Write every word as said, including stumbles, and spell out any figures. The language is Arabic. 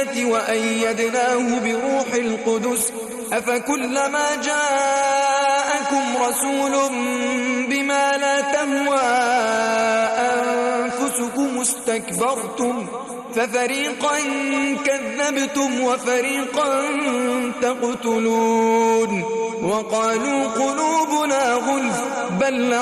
البينات وأيدناه بروح القدس أفكلما جاءكم رسول بما لا تهوى أنفسكم استكبرتم ففريقا كذبتم وفريقا تقتلون وقالوا قلوبنا غلف بل